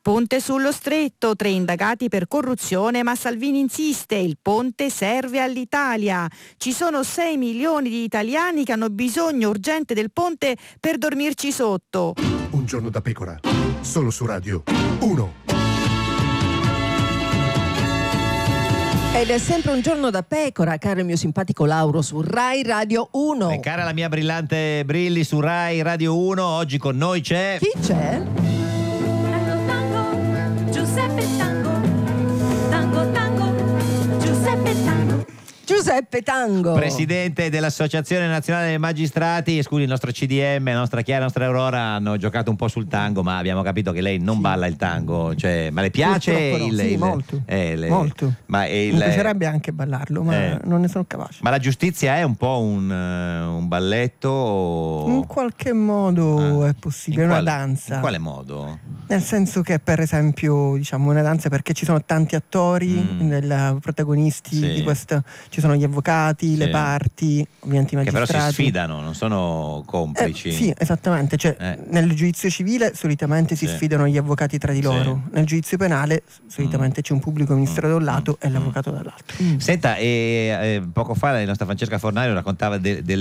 ponte sullo Stretto, 3 indagati per corruzione, ma Salvini insiste, il ponte serve all'Italia. Ci sono 6 milioni di italiani che hanno bisogno urgente del ponte per dormirci sotto. Un giorno da pecora, solo su Radio 1. Ed è sempre un giorno da pecora, caro il mio simpatico Lauro, su Rai Radio 1. E cara la mia brillante Brilli su Rai Radio 1, oggi con noi c'è... Chi c'è? Tango, tango, Giuseppe Tango. Tango, tango, Giuseppe Tango. Giuseppe Tango, presidente dell'Associazione Nazionale dei Magistrati. Scusi, il nostro CDM, la nostra Chiara, la nostra Aurora hanno giocato un po' sul tango, ma abbiamo capito che lei non balla il tango, cioè, ma le piace? Molto. Molto. Ma mi piacerebbe anche ballarlo, ma non ne sono capace. Ma la giustizia è un po' un balletto? O... In qualche modo è possibile, è una danza. In quale modo? Nel senso che, per esempio, diciamo una danza perché ci sono tanti attori, protagonisti di questa. Ci sono gli avvocati, le parti, ovviamente i magistrati. Che però si sfidano, non sono complici. Sì, esattamente. Cioè, nel giudizio civile solitamente si sfidano gli avvocati tra di loro. Nel giudizio penale solitamente c'è un pubblico ministero da un lato e l'avvocato dall'altro. Senta, poco fa la nostra Francesca Fornario raccontava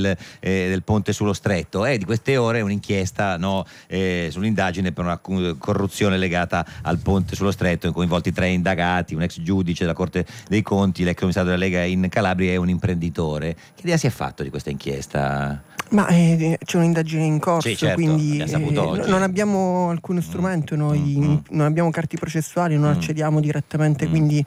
del ponte sullo Stretto. Di queste ore un'inchiesta sull'indagine per una corruzione legata al ponte sullo Stretto, in coinvolti 3 indagati, un ex giudice della Corte dei Conti, l'ex commissario della Lega in Calabria e un imprenditore. Che idea si è fatto di questa inchiesta? Ma c'è un'indagine in corso, certo, quindi non abbiamo alcun strumento, noi non abbiamo carti processuali, non accediamo direttamente, quindi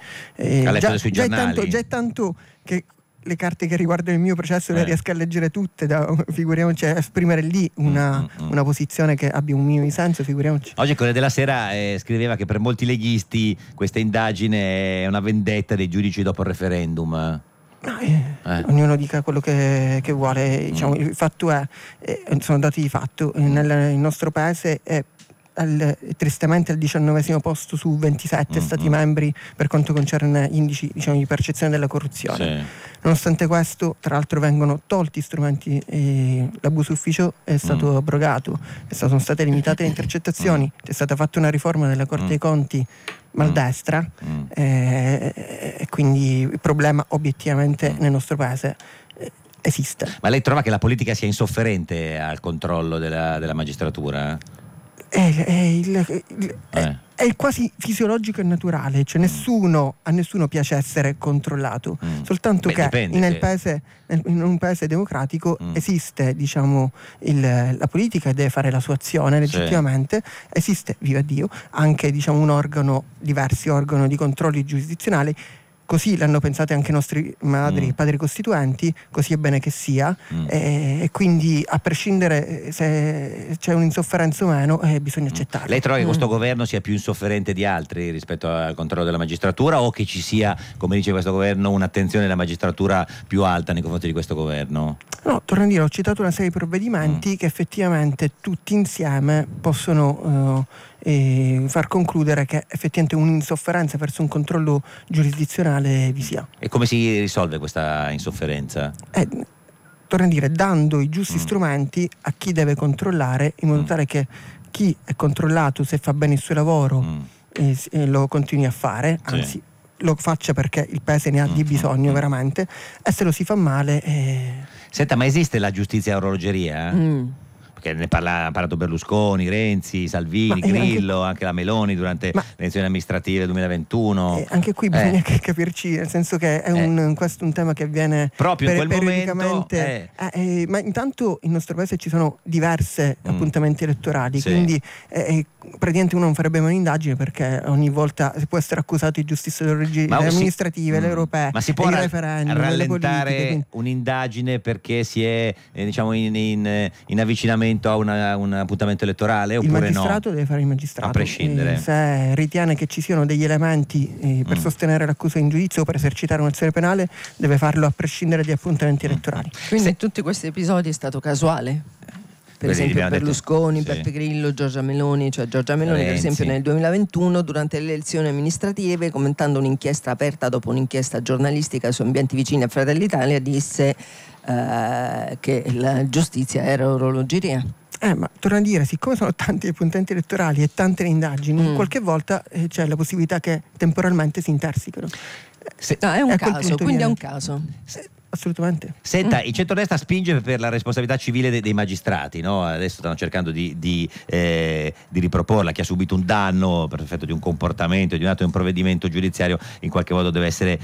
già è tanto che le carte che riguardano il mio processo le riesco a leggere tutte, figuriamoci a esprimere lì una posizione che abbia un minimo di senso, figuriamoci. Oggi il Corriere della Sera scriveva che per molti leghisti questa indagine è una vendetta dei giudici dopo il referendum. Ognuno dica quello che vuole, diciamo, il fatto sono dati di fatto, nel nostro paese è tristemente al 19° posto su 27 stati membri per quanto concerne indici, diciamo, di percezione della corruzione. Nonostante questo, tra l'altro, vengono tolti strumenti, l'abuso ufficio è stato abrogato, sono state limitate le intercettazioni, è stata fatta una riforma della Corte dei Conti maldestra, e quindi il problema obiettivamente nel nostro paese esiste. Ma lei trova che la politica sia insofferente al controllo della magistratura? È quasi fisiologico e naturale, cioè a nessuno piace essere controllato, soltanto che in un paese democratico esiste, diciamo, la politica deve fare la sua azione legittimamente, esiste, viva Dio, anche, diciamo, diversi organi di controlli giurisdizionali. Così l'hanno pensato anche i nostri padri costituenti, così è bene che sia, e quindi a prescindere se c'è un'insofferenza o meno bisogna accettarlo. Lei trova che questo governo sia più insofferente di altri rispetto al controllo della magistratura, o che ci sia, come dice questo governo, un'attenzione della magistratura più alta nei confronti di questo governo? No, torno a dire, ho citato una serie di provvedimenti che effettivamente tutti insieme possono far concludere che effettivamente un'insofferenza verso un controllo giurisdizionale vi sia. E come si risolve questa insofferenza? Torno a dire, dando i giusti strumenti a chi deve controllare, in modo tale che chi è controllato, se fa bene il suo lavoro, lo continui a fare, anzi lo faccia perché il paese ne ha di bisogno veramente, e se lo si fa male... Senta, ma esiste la giustizia a orologeria? Perché ne ha parlato Berlusconi, Renzi, Salvini, Grillo, anche la Meloni durante le elezioni amministrative del 2021. Anche qui bisogna capirci, nel senso che è questo un tema che avviene proprio in quel periodicamente. momento. Ma intanto in nostro paese ci sono diverse appuntamenti elettorali, quindi praticamente uno non farebbe mai un'indagine, perché ogni volta si può essere accusato di giustizia le amministrative, le europee, ma si può referendum, rallentare un'indagine perché si è diciamo in avvicinamento a un appuntamento elettorale, oppure no? Il magistrato deve fare il magistrato, a prescindere. Se ritiene che ci siano degli elementi per sostenere l'accusa in giudizio o per esercitare un'azione penale, deve farlo a prescindere dagli appuntamenti elettorali. Quindi tutti questi episodi è stato casuale? Per esempio Berlusconi, Beppe Grillo, Giorgia Meloni, per esempio nel 2021 durante le elezioni amministrative, commentando un'inchiesta aperta dopo un'inchiesta giornalistica su ambienti vicini a Fratelli d'Italia, disse che la giustizia era orologeria. Ma torno a dire, siccome sono tanti i punti elettorali e tante le indagini, qualche volta c'è la possibilità che temporalmente si intersicano. È un caso, quindi è un caso. Assolutamente. Senta, il centrodestra spinge per la responsabilità civile dei magistrati, no? Adesso stanno cercando di riproporla. Chi ha subito un danno per effetto di un comportamento, di un atto di un provvedimento giudiziario, in qualche modo deve essere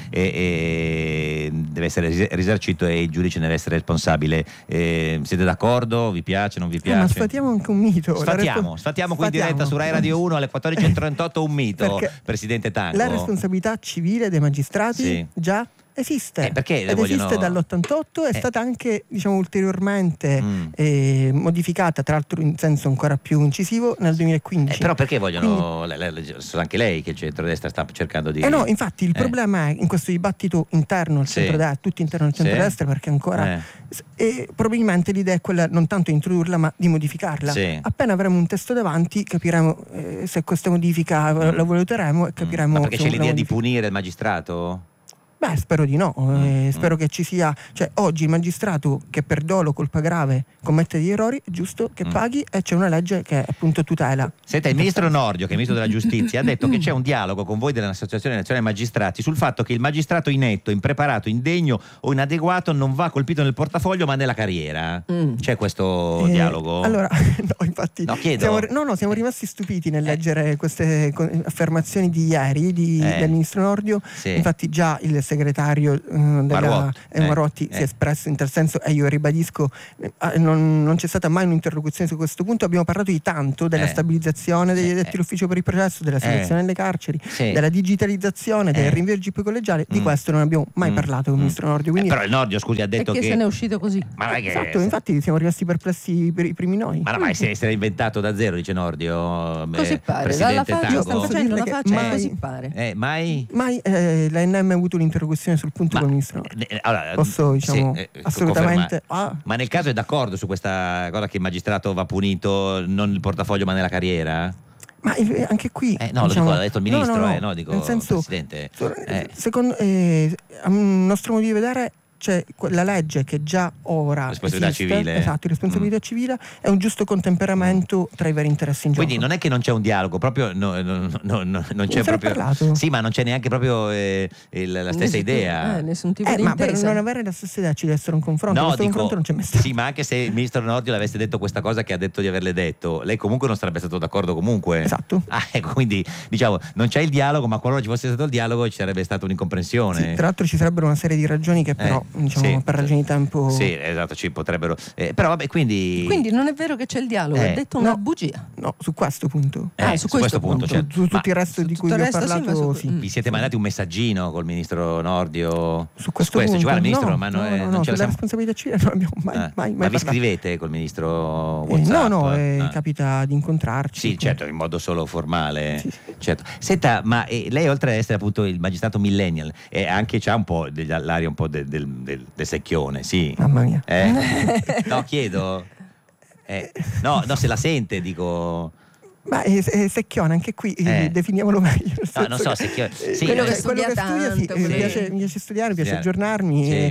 risarcito e il giudice deve essere responsabile. Siete d'accordo? Vi piace? Non vi piace? Ma sfatiamo anche un mito. Sfatiamo qui in diretta su Rai Radio 1 alle 14.38 un mito, perché Presidente Tango. La responsabilità civile dei magistrati già esiste, esiste dall'88, è stata anche ulteriormente modificata, tra l'altro in senso ancora più incisivo, nel 2015. Però perché vogliono, so anche lei che il centrodestra sta cercando di... no, infatti il problema è in questo dibattito interno al centrodestra, tutti interno al centrodestra, perché ancora probabilmente l'idea è quella non tanto di introdurla ma di modificarla. Appena avremo un testo davanti capiremo se questa modifica la valuteremo e capiremo... Ma perché c'è l'idea di punire il magistrato? Beh, spero di no, spero che ci sia, oggi il magistrato che per dolo, colpa grave, commette degli errori, è giusto che paghi e c'è una legge che appunto tutela. Senta, il ministro Nordio, che è ministro della giustizia, ha detto che c'è un dialogo con voi dell'Associazione Nazionale Magistrati sul fatto che il magistrato inetto, impreparato, indegno o inadeguato non va colpito nel portafoglio ma nella carriera. C'è questo dialogo? Allora, no, infatti chiedo. Siamo rimasti stupiti nel leggere queste affermazioni di ieri del ministro Nordio. Infatti già il segretario Marotti si è espresso in tal senso e io ribadisco, non c'è stata mai un'interlocuzione su questo punto. Abbiamo parlato di tanto della stabilizzazione degli addetti all'ufficio per il processo, della selezione nelle carceri, della digitalizzazione, del rinvio del GP collegiale. Di questo non abbiamo mai parlato con il ministro Nordio. Quindi... però il Nordio, scusi, ha detto che se ne è uscito così. Esatto, infatti siamo rimasti perplessi per i primi noi. Ma mai si è inventato da zero, dice Nordio. Così pare, dalla faccia sta facendo la faccia, così pare. Mai l'ANM ha avuto un'interlocuzione sul punto con il ministro. Allora, posso assolutamente ma nel caso è d'accordo su questa cosa che il magistrato va punito non il portafoglio ma nella carriera? Ma anche qui lo dico, l'ha detto il ministro, dico nel senso, Presidente. Secondo il nostro modo di vedere c'è la legge che già ora responsabilità esiste, civile. esatto, responsabilità civile è un giusto contemperamento tra i vari interessi in gioco. Quindi non è che non c'è un dialogo, proprio non c'è proprio parlato. Sì, ma non c'è neanche proprio la stessa idea. Nessun tipo di ma intesa. per non avere la stessa idea ci deve essere un confronto. Confronto non c'è mai stato. Sì, ma anche se il ministro Nordio l'avesse detto questa cosa che ha detto di averle detto, lei comunque non sarebbe stato d'accordo comunque. Esatto. Quindi non c'è il dialogo, ma qualora ci fosse stato il dialogo ci sarebbe stata un'incomprensione. Sì, tra l'altro ci sarebbero una serie di ragioni che però per ragioni di tempo. Sì, esatto, ci potrebbero. Però vabbè, quindi non è vero che c'è il dialogo, ha detto una bugia. No, su questo punto. Su questo punto. Certo. Su tutto il resto di cui vi ho parlato, sì. Vi siete mandati un messaggino col ministro Nordio su questo punto? Ci guarda, il ministro, non ce la responsabilità civile non abbiamo mai ma vi scrivete col ministro WhatsApp? Capita di incontrarci. Sì, certo, in modo solo formale. Sì. Certo. Senta, ma lei oltre ad essere appunto il magistrato millennial, anche c'ha un po' l'aria un po' del secchione, sì. Mamma mia. No, chiedo. No, se la sente, dico. Ma è secchione, anche qui definiamolo meglio. No, non so, secchione. Sì, quello che studia tanto, mi piace studiare, mi piace aggiornarmi.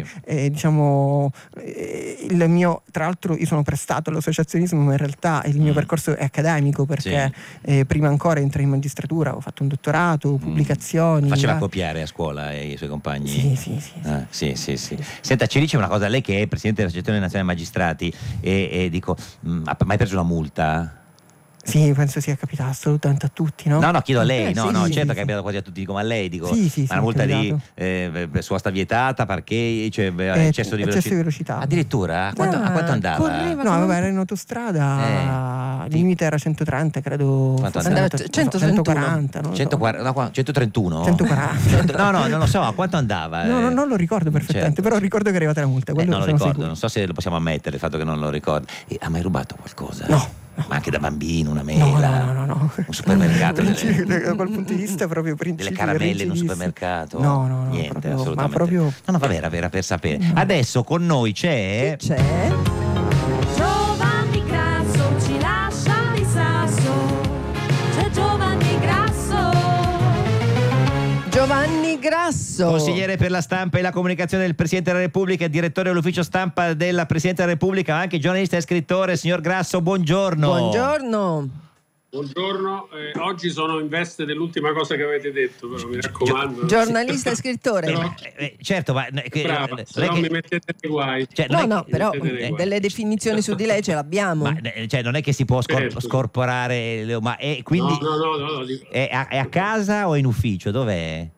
Il mio, tra l'altro, io sono prestato all'associazionismo, ma in realtà il mio percorso è accademico perché prima ancora entrai in magistratura, ho fatto un dottorato, pubblicazioni. Faceva copiare a scuola i suoi compagni? Sì. Sì. Senta, ci dice una cosa, lei che è presidente dell'Associazione Nazionale Magistrati e dico, ha mai preso una multa? Sì, penso sia capitato assolutamente a tutti, no? No, chiedo a lei, certo che è capitato quasi a tutti, dico, ma a lei, dico, ma una multa di sosta vietata, parcheggi, eccesso di velocità. Addirittura? A quanto andava? No, era in autostrada, il limite era 130, credo. Quanto andava? 140. 131? 140. No, non lo so, a quanto andava? No, non lo ricordo perfettamente, però ricordo che è arrivata la multa. Non lo ricordo, non so se lo possiamo ammettere, il fatto che non lo ricordo. Ha mai rubato qualcosa? No. Ma anche da bambino, una mela? No. Un supermercato? Da quel punto di vista proprio delle caramelle in un supermercato? No, niente, proprio, assolutamente. ma proprio... No, vabbè, era per sapere. Adesso con noi c'è... Giovanni Grasso ci lascia il sasso. C'è Giovanni Grasso. Giovanni Grasso, consigliere per la stampa e la comunicazione del Presidente della Repubblica e direttore dell'ufficio stampa della Presidenza della Repubblica, ma anche giornalista e scrittore. Signor Grasso, buongiorno. Buongiorno. Buongiorno, oggi sono in veste dell'ultima cosa che avete detto, però mi raccomando. Giornalista e scrittore. Però, certo, ma brava, se no mi mettete nei guai. cioè, No, però delle definizioni su di lei ce l'abbiamo. Ma cioè, non è che si può Certo. scorporare, ma è quindi No, dico, è a casa o in ufficio? Dov'è?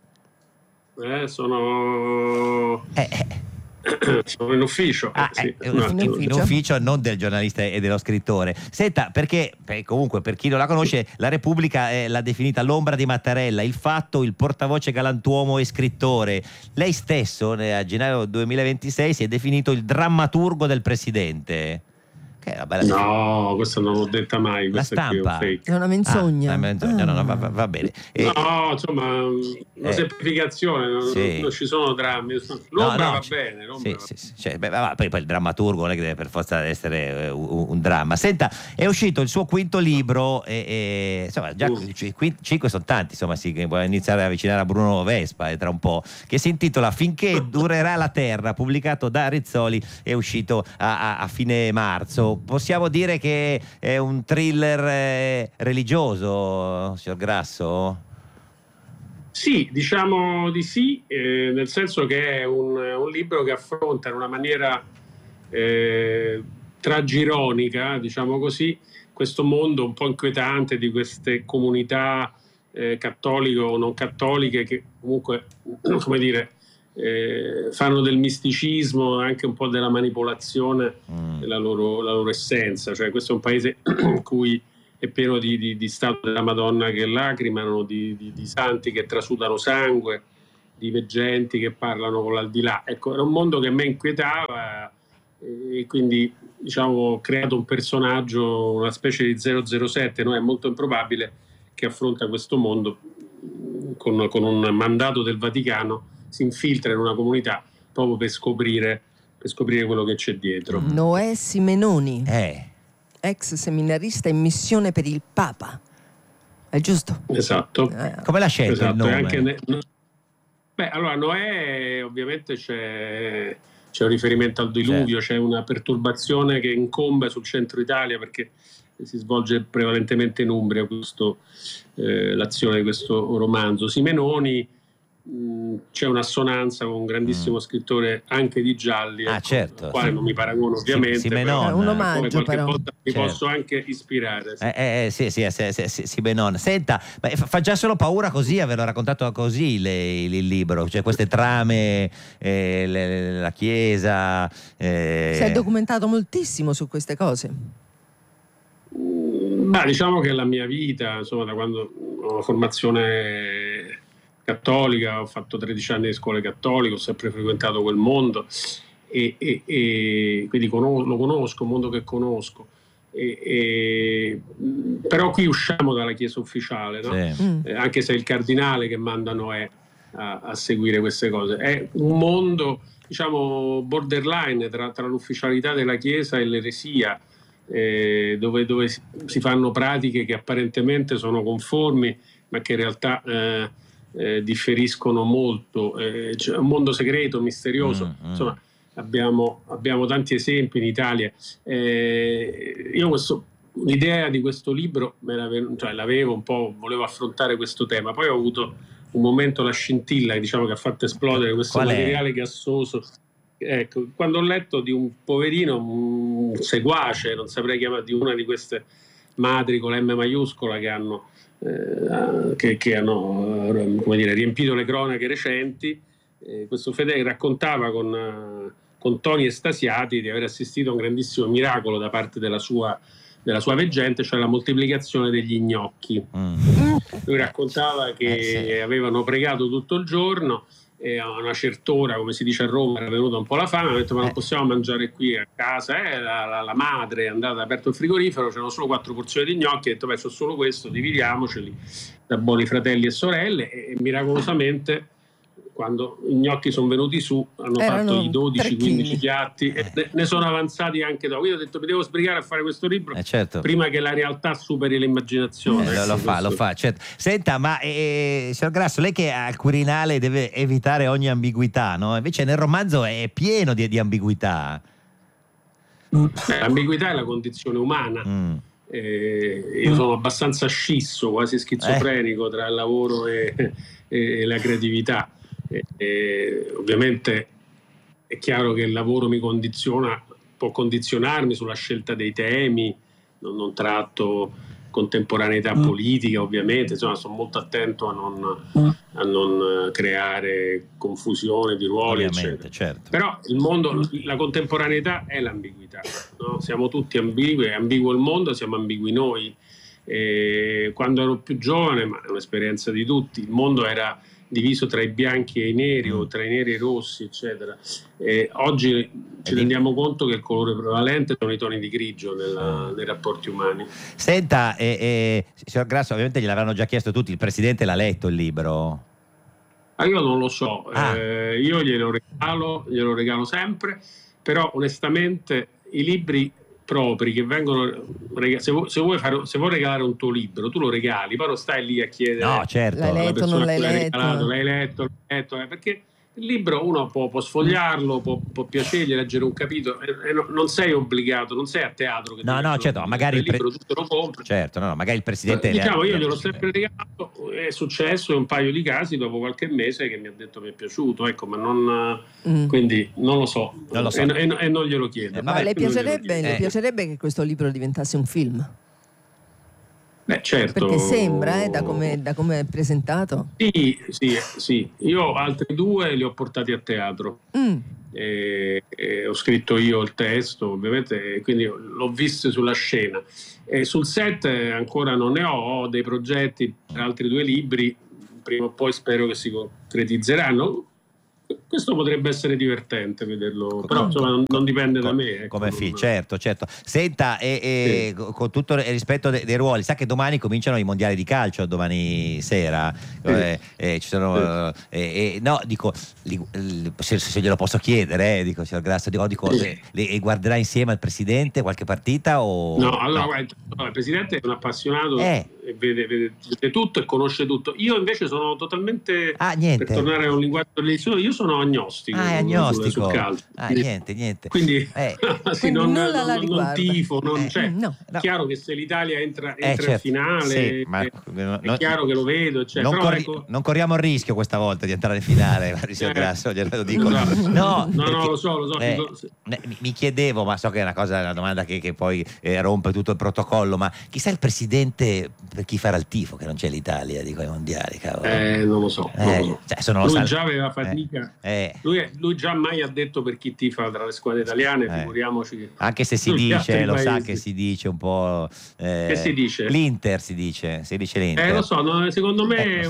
sono in ufficio. Sì, un attimo. In ufficio non del giornalista e dello scrittore. Senta, perché comunque per chi non la conosce, la Repubblica l'ha definita l'ombra di Mattarella, il fatto, il portavoce galantuomo e scrittore. Lei stesso a gennaio 2026 si è definito il drammaturgo del presidente. Che è una bella No, questa non l'ho detta mai. La Questa qui è un stampa fake. È una menzogna. No, va bene. No, insomma, una semplificazione, sì. non ci sono drammi. L'ombra va c- bene. L'ombra va sì. Cioè, poi il drammaturgo non è che deve per forza essere un dramma. Senta, è uscito il suo quinto libro, insomma, già 5 sono tanti, insomma, sì, che vuole iniziare a avvicinare a Bruno Vespa tra un po', che si intitola Finché durerà la terra, pubblicato da Rizzoli, è uscito a fine marzo. Possiamo dire che è un thriller religioso, signor Grasso? Sì, diciamo di sì, nel senso che è un libro che affronta in una maniera tragironica, diciamo così, questo mondo un po' inquietante di queste comunità cattoliche o non cattoliche che comunque, come dire, fanno del misticismo, anche un po' della manipolazione la loro essenza. Cioè, questo è un paese in cui è pieno di statue della Madonna che lacrimano, di santi che trasudano sangue, di veggenti che parlano con l'aldilà. Ecco, era un mondo che a me inquietava e quindi, diciamo, ho creato un personaggio, una specie di 007, no? È molto improbabile che affronta questo mondo con un mandato del Vaticano, si infiltra in una comunità proprio per scoprire quello che c'è dietro. Noè Simenoni, Eh. ex seminarista in missione per il Papa. È giusto? Esatto. Come l'ha scelto Esatto, il nome? e anche allora Noè, ovviamente c'è un riferimento al diluvio, c'è una perturbazione che incombe sul centro Italia perché si svolge prevalentemente in Umbria l'azione di questo romanzo. Simenoni, c'è un'assonanza con un grandissimo scrittore anche di gialli, certo, al quale non mi paragono ovviamente, Simenon. È un omaggio, qualche però. volta mi Certo. posso anche ispirare. Sì, Benon. Senta, ma fa già solo paura così averlo raccontato così il libro, cioè queste trame, la chiesa. Si è documentato moltissimo su queste cose. Diciamo che la mia vita, insomma, da quando ho una formazione cattolica, ho fatto 13 anni di scuole cattoliche, ho sempre frequentato quel mondo e quindi lo conosco, un mondo che conosco. Però qui usciamo dalla chiesa ufficiale, no? Sì. Anche se è il cardinale che manda Noè a seguire queste cose. È un mondo, diciamo, borderline tra l'ufficialità della chiesa e l'eresia, dove si fanno pratiche che apparentemente sono conformi ma che in realtà differiscono molto. C'è un mondo segreto, misterioso. Insomma, abbiamo tanti esempi in Italia. Io l'idea di questo libro l'avevo un po', volevo affrontare questo tema, poi ho avuto un momento, la scintilla, diciamo, che ha fatto esplodere questo materiale gassoso. Ecco, quando ho letto di un poverino, un seguace, non saprei chiamare, di una di queste madri con l'M maiuscola che hanno come dire, riempito le cronache recenti, questo fedele raccontava con toni estasiati di aver assistito a un grandissimo miracolo da parte della sua veggente, cioè la moltiplicazione degli gnocchi. Lui raccontava che avevano pregato tutto il giorno e a una certa ora, come si dice a Roma, era venuta un po' la fame, ha detto ma non possiamo mangiare qui a casa. La madre è andata, ha aperto il frigorifero, c'erano solo 4 porzioni di gnocchi, ha detto beh, c'ho solo questo, dividiamoceli da buoni fratelli e sorelle, e miracolosamente quando i gnocchi sono venuti su hanno fatto i 12-15 piatti e ne sono avanzati anche dopo. Io ho detto mi devo sbrigare a fare questo libro prima che la realtà superi l'immaginazione. Lo fa, certo. Senta, ma signor Grasso, lei che al Quirinale deve evitare ogni ambiguità, no? Invece nel romanzo è pieno di ambiguità. L'ambiguità è la condizione umana. Io sono abbastanza scisso, quasi schizofrenico tra il lavoro e la creatività. Ovviamente è chiaro che il lavoro mi condiziona, può condizionarmi sulla scelta dei temi, non tratto contemporaneità politica, ovviamente, insomma sono molto attento a non creare confusione di ruoli, eccetera. Certo. Però il mondo, la contemporaneità è l'ambiguità, no? Siamo tutti ambigui, è ambiguo il mondo, siamo ambigui noi. Quando ero più giovane, ma è un'esperienza di tutti, il mondo era diviso tra i bianchi e i neri o tra i neri e i rossi, eccetera. Oggi ci rendiamo conto che il colore prevalente sono i toni di grigio nei rapporti umani. Senta, signor Grasso, ovviamente gliel'avranno già chiesto tutti, il Presidente l'ha letto il libro? Io non lo so, io glielo regalo sempre, però onestamente i libri propri che vengono, se vuoi regalare un tuo libro, tu lo regali, poi non stai lì a chiedere l'hai letto, non l'hai letto, l'hai letto, perché il libro uno può sfogliarlo, può piacergli leggere un capitolo, non sei obbligato, non sei a teatro che certo, magari il libro tu te lo compri. Certo, magari il Presidente io gliel'ho sempre regalato, è successo in un paio di casi dopo qualche mese che mi ha detto mi è piaciuto, ecco, ma non quindi non lo so. E non glielo chiedo. Ma le piacerebbe che questo libro diventasse un film? Certo. Perché sembra, da come è presentato. Sì. Io altri 2 li ho portati a teatro. Ho scritto io il testo, ovviamente, quindi l'ho visto sulla scena. Sul set ancora non ne ho dei progetti per altri 2 libri, prima o poi spero che si concretizzeranno. Questo potrebbe essere divertente vederlo, però insomma non dipende da me. Come certo. Senta, con tutto il rispetto dei ruoli, sa che domani cominciano i mondiali di calcio, domani sera. Ci sono, no, dico, se glielo posso chiedere, dico, signor Grasso, le guarderà insieme al Presidente qualche partita? O... No, allora guarda, il Presidente è un appassionato e vede tutto e conosce tutto. Io invece sono totalmente, per tornare a un linguaggio tradizionale, io sono agnostico. Sul calcio. Niente. Quindi, non tifo, è chiaro che se l'Italia entra in finale, è chiaro che lo vedo, non corriamo il rischio questa volta di entrare in finale, signor Grasso, glielo dico. Lo so. Mi chiedevo, ma so che è una domanda che poi rompe tutto il protocollo, ma chissà il Presidente per chi farà il tifo, che non c'è l'Italia, dico, ai mondiali, cavolo. Non lo so. Lui già aveva fatica. Lui già mai ha detto per chi tifa tra le squadre italiane, figuriamoci. Anche se si dice, lo sa che si dice un po'. Che si dice? L'Inter si dice l'Inter. Lo so, secondo me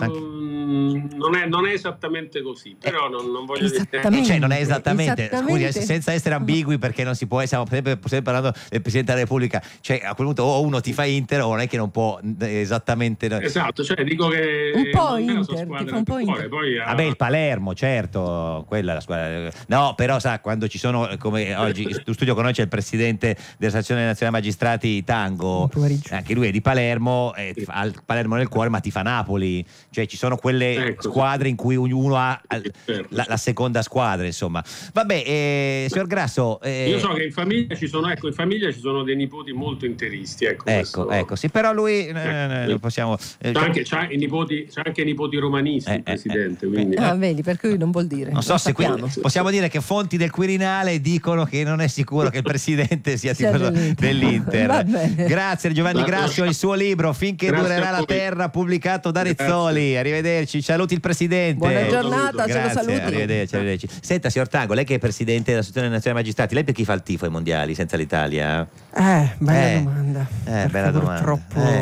non è esattamente così, però non voglio dire. Non è esattamente. Scusi, senza essere ambigui, perché non si può, stiamo sempre parlando del Presidente della Repubblica, cioè a quel punto o uno tifa Inter o non è che non può esattamente. Esatto, cioè dico che un po' Inter, ti fa un po' Inter. Vabbè, il Palermo, certo, quella è la squadra. No, però sa, quando ci sono, come oggi in studio con noi c'è il Presidente dell'Associazione Nazionale Magistrati Tango, anche lui è di Palermo, ha il Palermo nel cuore, ma tifa Napoli, cioè ci sono quelle squadre in cui ognuno ha la seconda squadra, insomma. Vabbè, signor Grasso, io so che in famiglia ci sono dei nipoti molto interisti, ecco, sì, però lui lo possiamo c'ha anche nipoti romanisti, il Presidente, quindi vedi, per cui non vuol dire. Non so se possiamo dire che fonti del Quirinale dicono che non è sicuro che il Presidente sia tifoso dell'Inter. Grazie Giovanni Grasso, il suo libro Finché durerà la terra, pubblicato da Rizzoli. Arrivederci, saluti il Presidente. Buona giornata, ce lo saluti. Arrivederci. Senta, signor Tango, lei che è Presidente dell'Associazione Nazionale Magistrati, lei per chi fa il tifo ai mondiali senza l'Italia? Bella domanda. Bella domanda. Purtroppo lo so.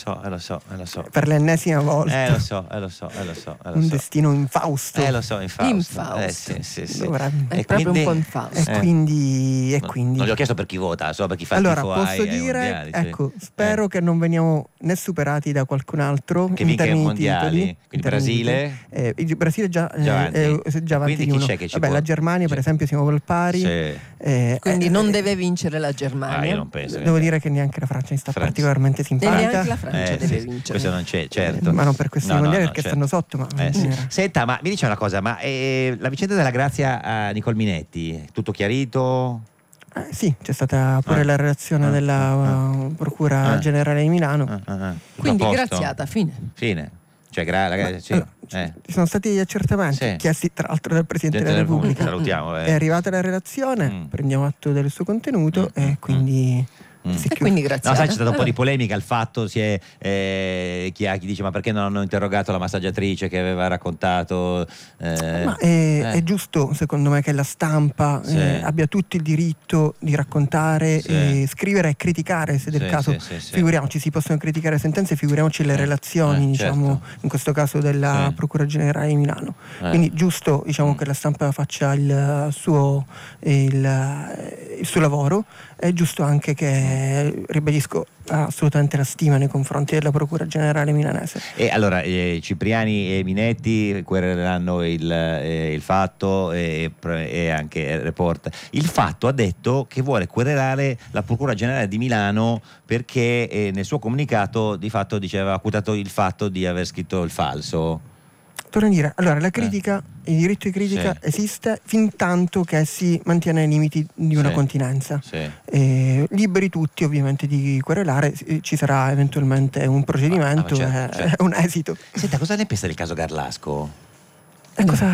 so. Per l'ennesima volta. Lo so. Un destino infausto. Lo so, infausto. Sì. È proprio un po' infausto. E quindi... Non gli ho chiesto per chi vota, solo per chi fa il allora, tifo posso ai dire, mondiali, ecco, spero che non veniamo né superati da qualcun altro che in vinca i termini mondiali. di titoli. Quindi Brasile? Il Brasile già avanti quindi di chi uno. c'è che ci Vabbè, può? la Germania per esempio siamo al pari. Quindi non deve vincere la Germania. Io non penso. Devo dire che neanche la Francia mi sta particolarmente E simpatica. neanche la Francia deve vincere. Questo non c'è, certo. Ma non per questi mondiali perché certo. stanno sotto. Ma Senta, ma mi dice una cosa, ma la vicenda della Grazia a Nicole Minetti, tutto chiarito? Sì, c'è stata pure la relazione della Procura Generale di Milano. Quindi graziata, fine. Cioè, ci sono stati gli accertamenti chiesti tra l'altro dal Presidente della Repubblica. Salutiamo. È arrivata la relazione, prendiamo atto del suo contenuto e quindi... E quindi grazie. No, sai, c'è stato un po' di polemica al fatto, chi dice ma perché non hanno interrogato la massaggiatrice che aveva raccontato è giusto secondo me che la stampa abbia tutto il diritto di raccontare, scrivere e criticare se del caso. Figuriamoci, si possono criticare sentenze, figuriamoci le relazioni diciamo in questo caso della Procura Generale di Milano. Quindi giusto diciamo che la stampa faccia il suo lavoro. È giusto anche che, ribadisco, assolutamente la stima nei confronti della Procura Generale milanese. E allora Cipriani e Minetti quereleranno il Fatto e anche Report. Il Fatto ha detto che vuole querelare la Procura Generale di Milano perché nel suo comunicato di fatto diceva, ha accusato il Fatto di aver scritto il falso. Torno a dire, allora la critica, il diritto di critica esiste fin tanto che si mantiene nei limiti di una continenza. Liberi tutti ovviamente di querelare, ci sarà eventualmente un procedimento e un esito. Senta, cosa ne pensa del caso Garlasco? Cosa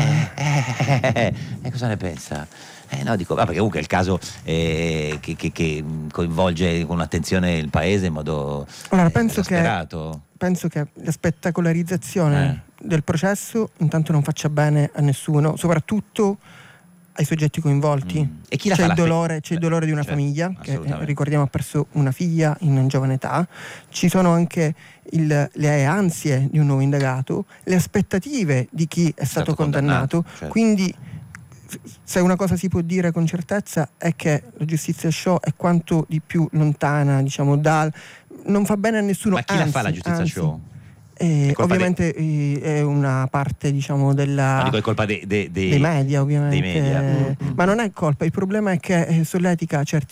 ne pensa? No, dico, perché comunque è il caso che coinvolge con attenzione il paese in modo penso esasperato. Penso che la spettacolarizzazione del processo intanto non faccia bene a nessuno, soprattutto ai soggetti coinvolti. E chi la c'è fa il dolore di una famiglia che ricordiamo ha perso una figlia in giovane età, ci sono anche le ansie di un nuovo indagato, le aspettative di chi è stato condannato. Quindi se una cosa si può dire con certezza è che la giustizia show è quanto di più lontana, diciamo, non fa bene a nessuno. Ma chi la fa la giustizia show? Ovviamente è una parte diciamo della è colpa dei media ovviamente dei media. Ma non è colpa, il problema è che solletica certi